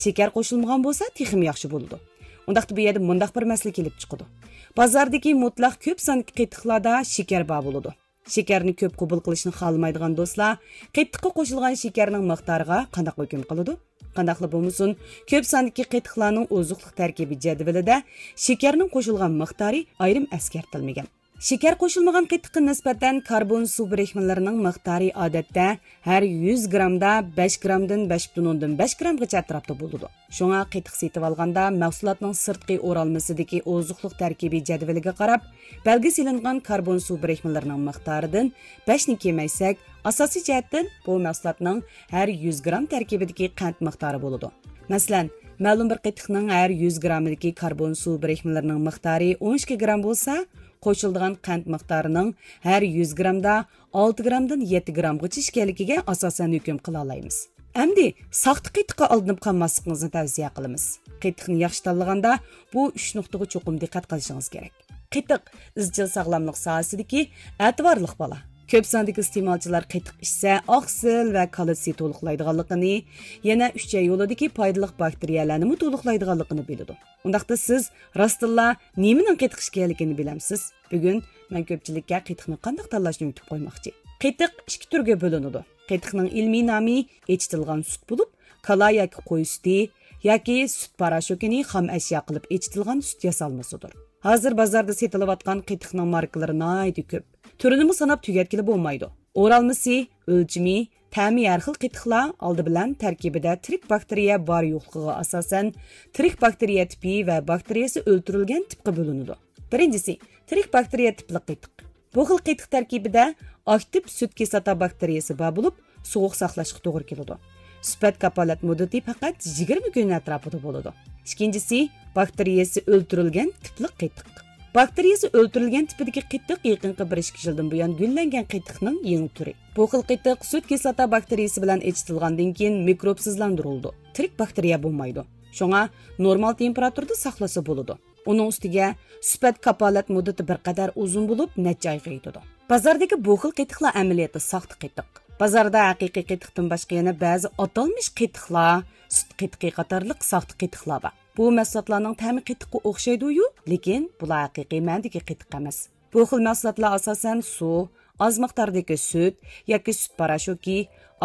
Şeker qo'shilmagan bo'lsa, texim yaxshi bo'ladi. Undaqda bu yerda mundaq bir masala kelib chiqadi. Bozordagi mutlaq ko'p sonli qatiqlarda shakar bor bo'ladi. Shakarni ko'p qabul qilishni xohlamaydigan do'stlar, qatiqqa qo'shilgan shakarning miqdoriga qanday hukm qiladi? Qandaqla bo'lmasin, ko'p sondagi qatiqlarning ozuqlik tarkibi jadvalida shakarning qo'shilgan miqdori ayrim eskartilmagan. Shakar qo'shilmagan qatiqqa nisbatan karbon suv birikmalarining miqdori odatda har 100 grammda 5 gramdan 5,5 gramgacha atrofda bo'ladi. Shunga qatiq setib olganda mahsulotning sirtqi o'ralmasidagi ozuqlik tarkibi jadvaliga qarab, belgi silingan karbon suv birikmalarining miqdoridan 5 ni kemaysak, asosiy jihatdan bu mahsulotning har 100 gram tarkibidagi qand miqdori bo'ladi. Masalan, ma'lum bir qatiqning har 100 grammidagi karbon suv birikmalarining miqdori 12 gram bo'lsa, qo'shiladigan qand miqdorining har 100 gramda 6 gramdan 7 gramgacha ekanligiga asosan hukm qila olamiz. Endi saxta qatiqqa aldanib qolmasligingizni tavsiya qilamiz. Qatiqni yaxshi tanlaganda bu 3 nuqtaga cho'qim diqqat qilishingiz kerak. Qatiq izchil sog'lomlik sohasidagi e'tiborli bola. Ko'p sondagi iste'molchilar qatiq ichsa, oqsil va kalsiy to'liqlaydiganligini, yana 3 yo'lidagi foydali bakteriyalarni to'liqlaydiganligini biladi. Undaqda siz rostilla nimaning qatiq ekanligini bilamsiz. Bugun men ko'pchilikka qatiqni qanday tanlashni o'rgatib qo'ymoqchi. Qatiq 2 turga bo'linadi. Qatiqning ilmiy nomi echitilgan sut bo'lib, kala yoki qo'y suti yoki sut parashokini xam ashyo qilib echitilgan sut yasalmasidir. Hozir bozorda sotilayotgan qatiqning markalari nihoyat ko'p. Türünü sanab tügetkili bo'lmaydi. O'ralmasi, o'lchimi, ta'mi har xil qatiqlar oldi bilan tarkibida tirik bakteriya bor yo'qligiga asosan tirik bakteriya tipi va bakteriyasi o'ldirilgan tipga bo'linadi. Birinchisi, tirik bakteriya tipli qatiq. Bu xil qatiq tarkibida aktiv sut kislota bakteriyasi bor bo'lib, sovuq saqlashga to'g'ri keladi. Sifat kapolat muddati faqat 20 kun atrofida bo'ladi. Ikkinchisi, bakteriyasi o'ldirilgan tipli qatiq. Bakteriyasi o'ldirilgan tipidagi qatiq yaqinqi 1-2 yildan buyon gullangan qatiqning yangi turi. Bu xil qatiq sut kislota bakteriyasi bilan echitilgandan keyin mikrobsizlantirildi. Tirik bakteriya bo'lmaydi. Shunga normal temperaturada saqlasa bo'ladi. Uning ustiga sifat kapolat muddati bir qadar uzun bo'lib, necha oyga yetadi. Bozordagi bu xil qatiqlar amaliyoti saxta qatiq. Bozorda haqiqiy qatiqdan boshqa yana ba'zi atalmish qatiqlar, sut qatiqi qatorliq saxta qatiqlar bor. Bu mahsulotlarning ta'mi qatiqqa o'xshaydi-yu, lekin bular haqiqiy ma'nodagi qatiq emas. Bu xil mahsulotlar asosan suv, oz miqdordagi sut yoki sut parashoki